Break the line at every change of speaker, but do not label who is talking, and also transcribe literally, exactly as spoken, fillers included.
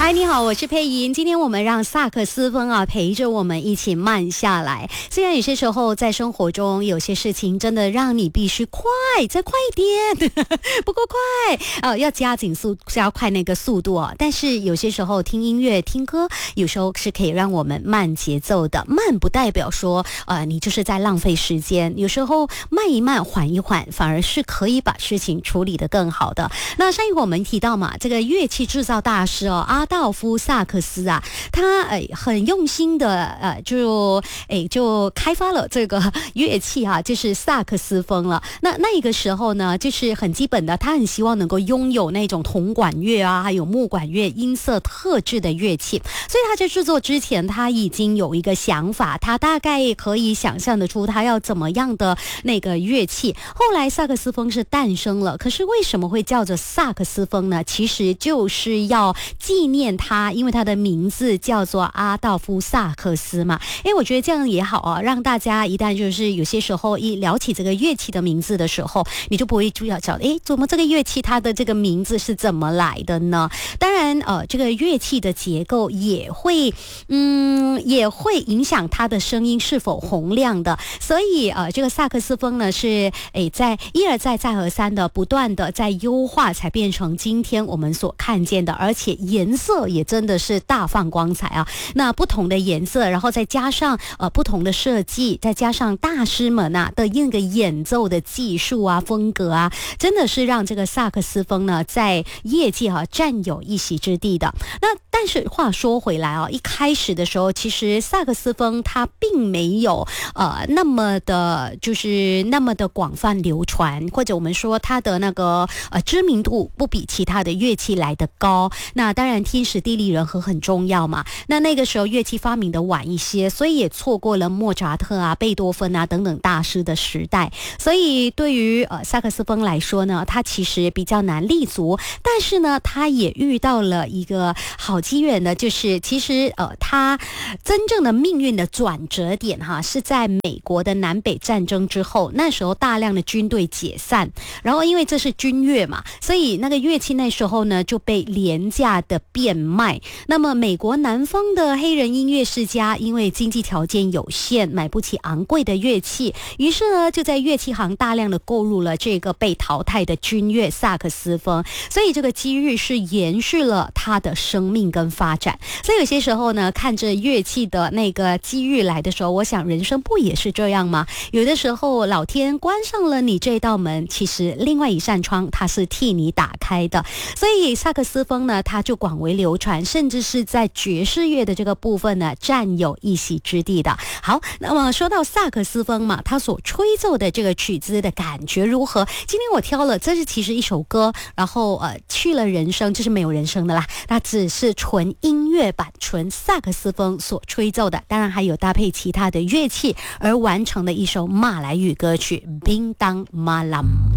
嗨，你好，我是佩莹。今天我们让萨克斯风啊陪着我们一起慢下来。虽然有些时候在生活中有些事情真的让你必须快，再快一点，不够快，呃，要加紧速，加快那个速度啊。但是有些时候听音乐、听歌，有时候是可以让我们慢节奏的。慢不代表说，呃，你就是在浪费时间。有时候慢一慢，缓一缓，反而是可以把事情处理得更好的。那上一回我们提到嘛，这个乐器制造大师哦，阿道夫萨克斯啊，他呃很用心的呃就诶就开发了这个乐器啊，就是萨克斯风了。那那个时候呢，就是很基本的，他很希望能够拥有那种铜管乐啊，还有木管乐音色特质的乐器。所以他在制作之前，他已经有一个想法，他大概可以想象得出他要怎么样的那个乐器。后来萨克斯风是诞生了，可是为什么会叫做萨克斯风呢？其实就是要纪念他，因为他的名字叫做阿道夫萨克斯嘛。诶，我觉得这样也好啊，让大家一旦就是有些时候一聊起这个乐器的名字的时候，你就不会注意到，诶，怎么这个乐器它的这个名字是怎么来的呢？当然，呃，这个乐器的结构也会，嗯，也会影响它的声音是否洪亮的。所以，呃，这个萨克斯风呢，是诶在一而再、再而三的不断的在优化，才变成今天我们所看见的，而且颜色也真的是大放光彩啊！那不同的颜色，然后再加上呃不同的设计，再加上大师们啊的那个演奏的技术啊、风格啊，真的是让这个萨克斯风呢在业界啊占有一席之地的。那但是话说回来啊，一开始的时候，其实萨克斯风它并没有呃那么的，就是那么的广泛流传，或者我们说它的那个呃知名度不比其他的乐器来得高。那当然天时地利人和很重要嘛。那那个时候乐器发明的晚一些，所以也错过了莫扎特啊、贝多芬啊等等大师的时代。所以对于呃萨克斯风来说呢，它其实比较难立足，但是呢，它也遇到了一个好机缘呢，就是其实呃它真正的命运的转折点哈，是在美国的南北战争之后。那时候大量的军队解散，然后因为这是军乐嘛，所以那个乐器那时候呢就被廉价的变卖。那么美国南方的黑人音乐世家因为经济条件有限，买不起昂贵的乐器，于是呢就在乐器行大量的购入了这个被淘汰的军乐萨克斯风。所以这个机遇是延续了它的生命跟发展。所以有些时候呢，看着乐器的那个机遇来的时候，我想人生不也是这样吗？有的时候老天关上了你这道门，其实另外一扇窗它是替你打开的。所以萨克斯风呢，它就广为流传，甚至是在爵士乐的这个部分呢占有一席之地的。好，那么说到萨克斯风嘛，它所吹奏的这个曲子的感觉如何？今天我挑了，这是其实一首歌，然后呃去了人声，就是没有人声的啦，那只是纯音乐版，纯萨克斯风所吹奏的，当然还有搭配其他的乐器而完成的一首马来语歌曲《冰当马朗》。